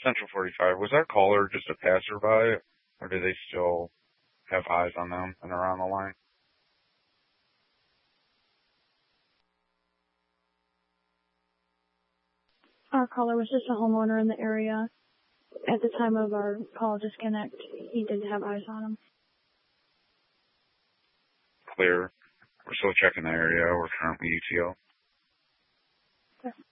Central 45. Was that caller just a passerby, or do they still have eyes on them and are on the line? Our caller was just a homeowner in the area. At the time of our call disconnect, he did have eyes on him. Clear. We're still checking the area. We're currently ETO. Okay.